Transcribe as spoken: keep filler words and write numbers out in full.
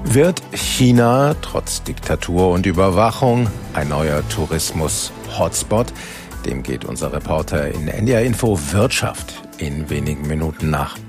Wird China trotz Diktatur und Überwachung ein neuer Tourismus-Hotspot? Dem geht unser Reporter in N D R Info Wirtschaft in wenigen Minuten nach.